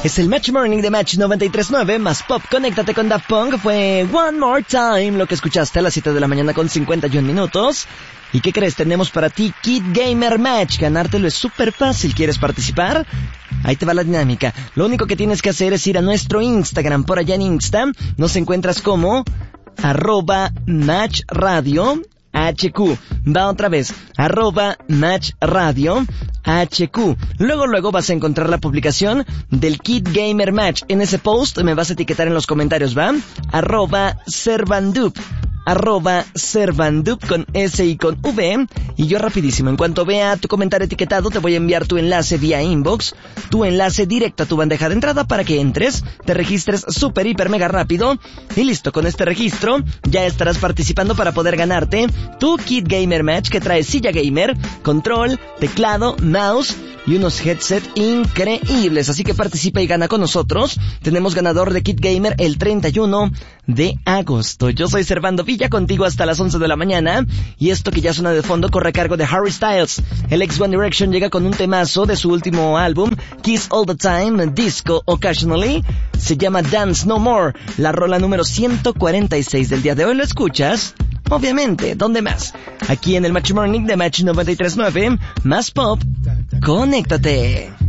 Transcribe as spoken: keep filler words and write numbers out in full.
Es el Match Morning de Match noventa y tres punto nueve más Pop. Conéctate con Daft Punk. Fue One More Time lo que escuchaste a las siete de la mañana con cincuenta y un minutos. ¿Y qué crees? Tenemos para ti Kid Gamer Match. Ganártelo es súper fácil. ¿Quieres participar? Ahí te va la dinámica. Lo único que tienes que hacer es ir a nuestro Instagram. Por allá en Insta nos encuentras como arroba Match Radio H Q. Va otra vez, arroba Match Radio H Q. Luego, luego vas a encontrar la publicación del Kid Gamer Match. En ese post me vas a etiquetar en los comentarios, ¿va? Arroba Servandup. Arroba Servandup con S y con V. Y yo rapidísimo, en cuanto vea tu comentario etiquetado, te voy a enviar tu enlace vía inbox, tu enlace directo a tu bandeja de entrada para que entres, te registres súper, hiper, mega rápido. Y listo, con este registro ya estarás participando para poder ganarte tu Kid Gamer Match, que trae silla gamer, control, teclado, mouse y unos headsets increíbles. Así que participa y gana con nosotros. Tenemos ganador de Kid Gamer el treinta y uno de agosto. Yo soy Servando Villa, contigo hasta las once de la mañana. Y esto que ya suena de fondo corre a cargo de Harry Styles. El ex One Direction llega con un temazo de su último álbum, Kiss All the Time, Disco Occasionally. Se llama Dance No More, la rola número ciento cuarenta y seis del día de hoy. ¿Lo escuchas? Obviamente, ¿dónde más? Aquí en el Match Morning de Match noventa y tres punto nueve, más Pop. Conéctate.